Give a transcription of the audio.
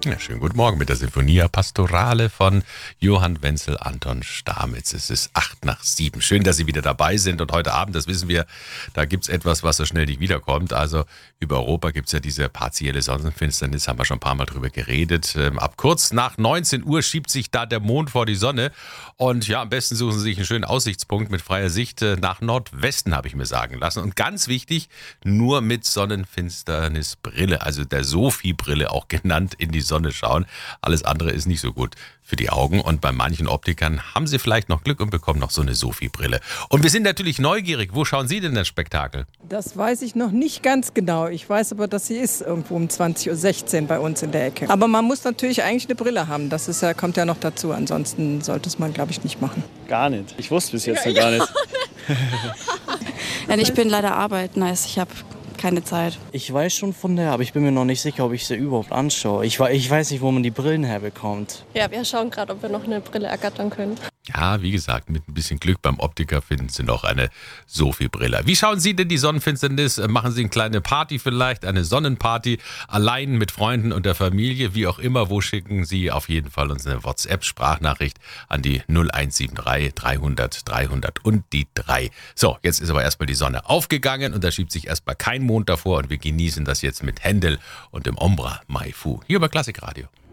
Ja, schönen guten Morgen mit der Sinfonia Pastorale von Johann Wenzel Anton Stamitz. Es ist 7:08. Schön, dass Sie wieder dabei sind. Und heute Abend, das wissen wir, da gibt's etwas, was so schnell nicht wiederkommt. Also über Europa gibt's ja diese partielle Sonnenfinsternis, haben wir schon ein paar Mal drüber geredet. Ab kurz nach 19 Uhr schiebt sich da der Mond vor die Sonne. Und ja, am besten suchen Sie sich einen schönen Aussichtspunkt mit freier Sicht nach Nordwesten, habe ich mir sagen lassen. Und ganz wichtig, nur mit Sonnenfinsternisbrille, also der Sophie-Brille auch genannt, in die Sonne schauen. Alles andere ist nicht so gut für die Augen. Und bei manchen Optikern haben sie vielleicht noch Glück und bekommen noch so eine Sophie-Brille. Und wir sind natürlich neugierig. Wo schauen Sie denn das Spektakel? Das weiß ich noch nicht ganz genau. Ich weiß aber, dass sie ist irgendwo um 20:16 Uhr bei uns in der Ecke. Aber man muss natürlich eigentlich eine Brille haben. Das ist kommt ja noch dazu. Ansonsten sollte es man, glaube ich, nicht machen. Gar nicht. Ich wusste bis jetzt noch gar nicht. Ich bin leider arbeiten, also ich habe keine Zeit. Ich weiß schon von der, aber ich bin mir noch nicht sicher, ob ich sie überhaupt anschaue. Ich weiß nicht, wo man die Brillen herbekommt. Ja, wir schauen gerade, ob wir noch eine Brille ergattern können. Ja, wie gesagt, mit ein bisschen Glück beim Optiker finden Sie noch eine Sophie-Brille. Wie schauen Sie denn die Sonnenfinsternis? Machen Sie eine kleine Party vielleicht, eine Sonnenparty, allein mit Freunden und der Familie, wie auch immer. Wo schicken Sie auf jeden Fall uns eine WhatsApp-Sprachnachricht an die 0173 300 300 und die 3. So, jetzt ist aber erstmal die Sonne aufgegangen und da schiebt sich erstmal kein Mond davor und wir genießen das jetzt mit Händel und dem Ombra Mai Fu hier bei Klassikradio.